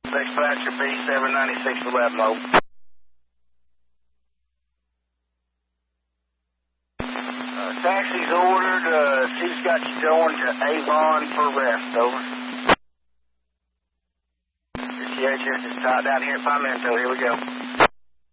Dispatcher B79611 mode. Taxi's ordered. She's got you going to Avon for rest. Over. Just tied down here at Pimento. Here we go.